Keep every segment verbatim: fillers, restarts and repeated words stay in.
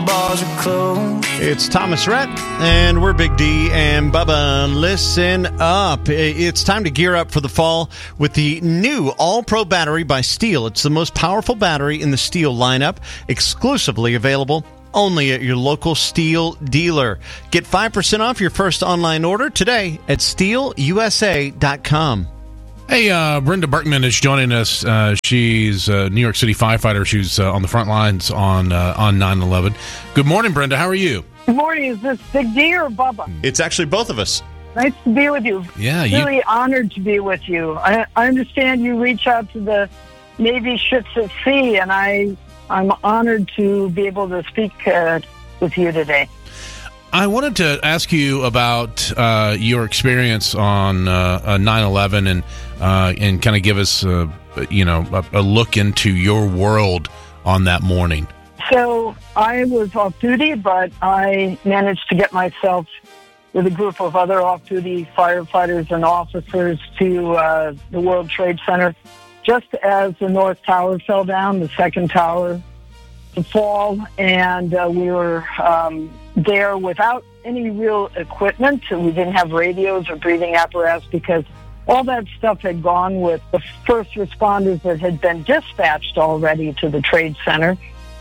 bars are closed. It's Thomas Rhett, and we're Big D and Bubba. Listen up. It's time to gear up for the fall with the new All-Pro battery by Stihl. It's the most powerful battery in the Stihl lineup, exclusively available only at your local Stihl dealer. Get five percent off your first online order today at Stihl U S A dot com. Hey, uh, Brenda Berkman is joining us. Uh, she's a New York City firefighter. She's uh, on the front lines on uh, on nine eleven. Good morning, Brenda. How are you? Good morning. Is this Big D or Bubba? It's actually both of us. Nice to be with you. Yeah, you... Really honored to be with you. I, I understand you reach out to the Navy ships at sea, and I, I'm honored to be able to speak uh, with you today. I wanted to ask you about uh, your experience on uh, nine eleven and uh, and kind of give us, uh, you know, a, a look into your world on that morning. So I was off duty, but I managed to get myself with a group of other off-duty firefighters and officers to uh, the World Trade Center just as the North Tower fell down, the second tower to fall, and uh, we were um, there without any real equipment. We didn't have radios or breathing apparatus because all that stuff had gone with the first responders that had been dispatched already to the Trade Center.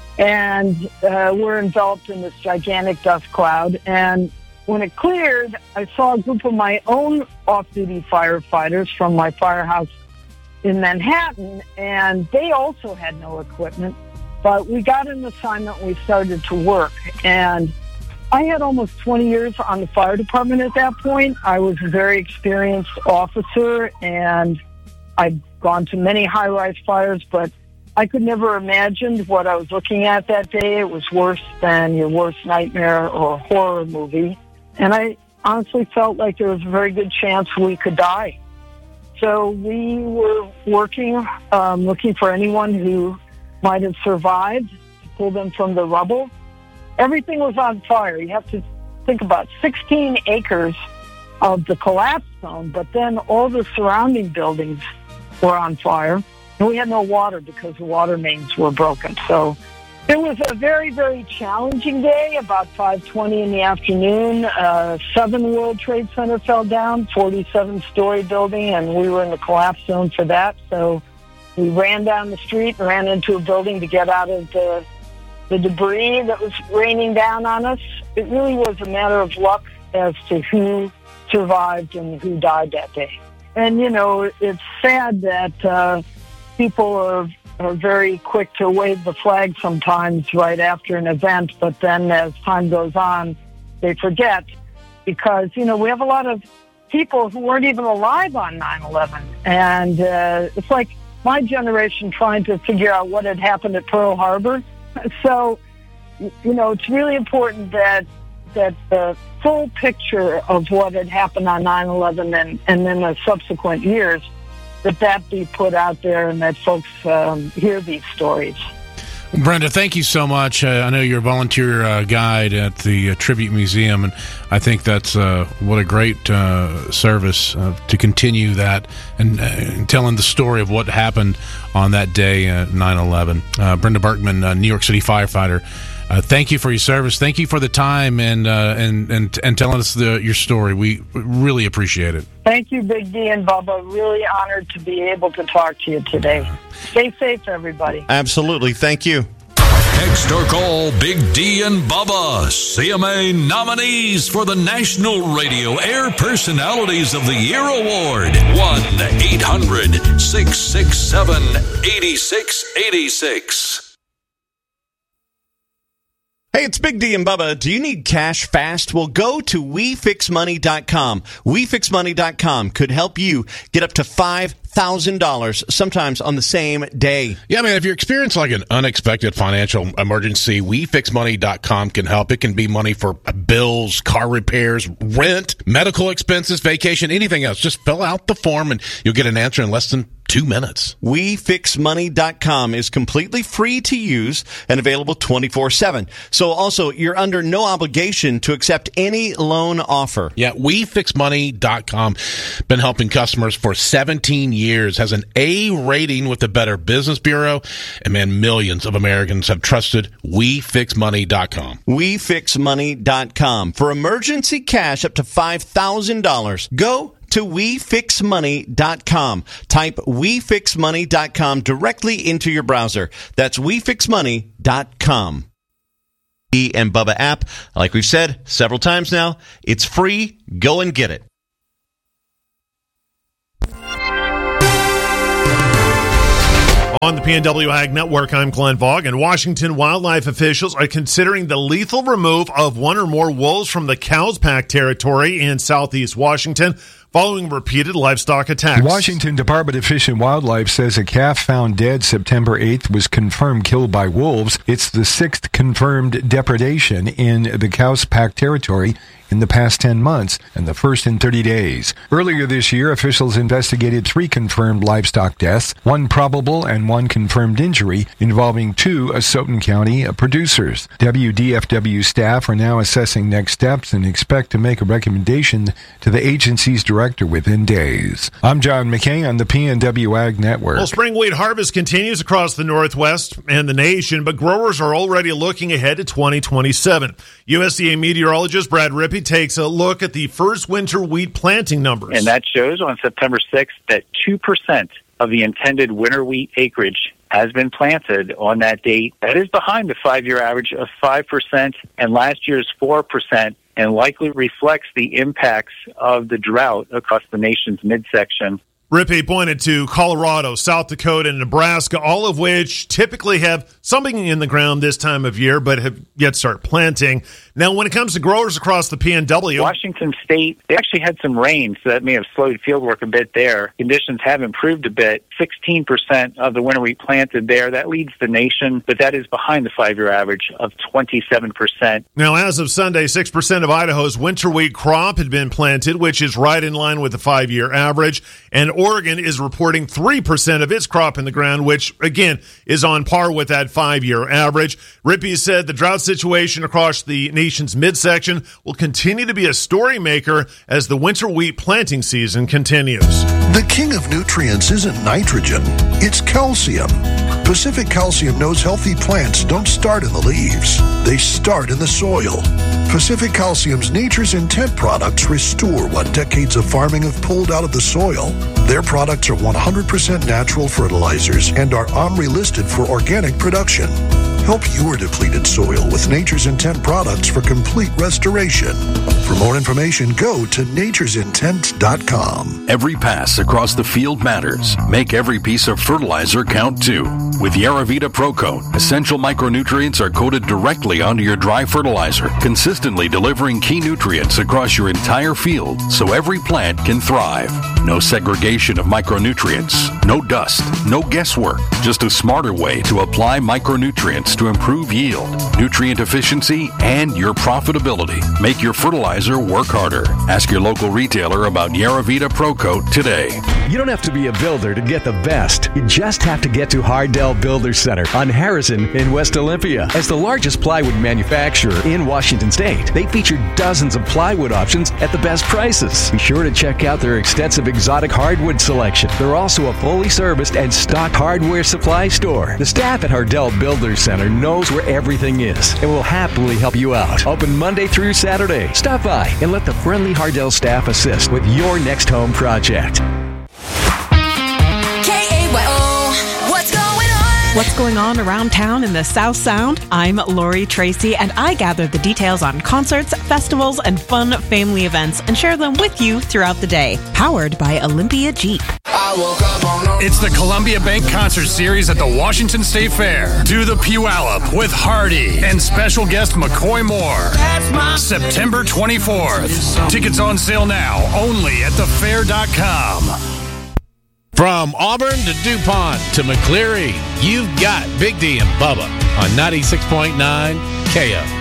And uh, we're enveloped in this gigantic dust cloud. And when it cleared, I saw a group of my own off-duty firefighters from my firehouse in Manhattan, and they also had no equipment. But we got an assignment, we started to work. And I had almost twenty years on the fire department at that point. I was a very experienced officer, and I'd gone to many high-rise fires, but I could never imagine what I was looking at that day. It was worse than your worst nightmare or horror movie. And I honestly felt like there was a very good chance we could die. So we were working, um, looking for anyone who might have survived to pull them from the rubble. Everything was on fire. You have to think about sixteen acres of the collapse zone, but then all the surrounding buildings were on fire. And we had no water because the water mains were broken. So it was a very, very challenging day. About five twenty in the afternoon, uh, seven World Trade Center fell down, forty-seven story building, and we were in the collapse zone for that. So we ran down the street and ran into a building to get out of the, the debris that was raining down on us. It really was a matter of luck as to who survived and who died that day. And, you know, it's sad that uh, people are, are very quick to wave the flag sometimes right after an event, but then as time goes on, they forget because, you know, we have a lot of people who weren't even alive on nine eleven. And uh, it's like my generation trying to figure out what had happened at Pearl Harbor. So, you know, it's really important that that the full picture of what had happened on nine eleven and, and then the subsequent years, that that be put out there and that folks um, hear these stories. Brenda, thank you so much. Uh, I know you're a volunteer uh, guide at the uh, Tribute Museum, and I think that's uh, what a great uh, service uh, to continue that and uh, telling the story of what happened on that day, uh, nine eleven. Uh, Brenda Berkman, uh, New York City firefighter, uh, thank you for your service. Thank you for the time and uh, and, and and telling us the, your story. We really appreciate it. Thank you, Big D and Bubba. Really honored to be able to talk to you today. Stay safe, everybody. Absolutely. Thank you. Text or call Big D and Bubba, C M A nominees for the National Radio Air Personalities of the Year Award. one eight hundred six six seven eight six eight six. Hey, it's Big D and Bubba. Do you need cash fast? Well, go to we fix money dot com. we fix money dot com could help you get up to five thousand dollars, sometimes on the same day. Yeah, man, if you're experiencing like an unexpected financial emergency, we fix money dot com can help. It can be money for bills, car repairs, rent, medical expenses, vacation, anything else. Just fill out the form and you'll get an answer in less than two minutes. we fix money dot com is completely free to use and available twenty-four seven. So also, you're under no obligation to accept any loan offer. Yeah, we fix money dot com. Been helping customers for seventeen years. Has an A rating with the Better Business Bureau. And man, millions of Americans have trusted we fix money dot com. we fix money dot com. For emergency cash up to five thousand dollars, go to we fix money dot com. Type we fix money dot com directly into your browser. That's we fix money dot com. B and Bubba app, like we've said several times now, it's free. Go and get it. On the P N W Ag Network, I'm Glenn Vaughn, and Washington wildlife officials are considering the lethal remove of one or more wolves from the Cows Pack territory in southeast Washington following repeated livestock attacks. The Washington Department of Fish and Wildlife says a calf found dead September eighth was confirmed killed by wolves. It's the sixth confirmed depredation in the Cows Pack territory in the past ten months, and the first in thirty days. Earlier this year, officials investigated three confirmed livestock deaths, one probable and one confirmed injury involving two Asotin County producers. W D F W staff are now assessing next steps and expect to make a recommendation to the agency's director within days. I'm John McKay on the P N W Ag Network. Well, spring wheat harvest continues across the Northwest and the nation, but growers are already looking ahead to twenty twenty-seven. U S D A meteorologist Brad Rippey takes a look at the first winter wheat planting numbers. And that shows on September sixth that two percent of the intended winter wheat acreage has been planted on that date. That is behind the five-year average of five percent and last year's four percent, and likely reflects the impacts of the drought across the nation's midsection. Rippey pointed to Colorado, South Dakota, and Nebraska, all of which typically have something in the ground this time of year, but have yet to start planting. Now, when it comes to growers across the P N W... Washington State, they actually had some rain, so that may have slowed field work a bit there. Conditions have improved a bit. sixteen percent of the winter wheat planted there. That leads the nation, but that is behind the five-year average of twenty-seven percent. Now, as of Sunday, six percent of Idaho's winter wheat crop had been planted, which is right in line with the five-year average. And Oregon is reporting three percent of its crop in the ground, which, again, is on par with that five-year average. Rippey said the drought situation across the nation's midsection will continue to be a story maker as the winter wheat planting season continues. The king of nutrients isn't nitrogen, it's calcium. Pacific Calcium knows healthy plants don't start in the leaves, they start in the soil. Pacific Calcium's Nature's Intent products restore what decades of farming have pulled out of the soil. Their products are one hundred percent natural fertilizers and are OMRI listed for organic production. Help your depleted soil with Nature's Intent products for complete restoration. For more information, go to natures intent dot com. Every pass across the field matters. Make every piece of fertilizer count too. With Yaravita Pro Coat, essential micronutrients are coated directly onto your dry fertilizer, consistently delivering key nutrients across your entire field so every plant can thrive. No segregation of micronutrients, no dust, no guesswork, just a smarter way to apply micronutrients to improve yield, nutrient efficiency, and your profitability. Make your fertilizer work harder. Ask your local retailer about Yaravita Pro Coat today. You don't have to be a builder to get the best. You just have to get to Hardell Builder Center on Harrison in West Olympia. As the largest plywood manufacturer in Washington State, they feature dozens of plywood options at the best prices. Be sure to check out their extensive exotic hardwood selection. They're also a fully serviced and stocked hardware supply store. The staff at Hardell Builder Center knows where everything is and will happily help you out. Open Monday through Saturday. Stop by and let the friendly Hardell staff assist with your next home project. What's going on around town in the South Sound? I'm Lori Tracy, and I gather the details on concerts, festivals, and fun family events and share them with you throughout the day. Powered by Olympia Jeep. It's the Columbia Bank Concert Series at the Washington State Fair. Do the Puyallup with Hardy and special guest McCoy Moore. September twenty-fourth. Tickets on sale now, only at the fair dot com. From Auburn to DuPont to McCleary, you've got Big D and Bubba on ninety-six point nine K O.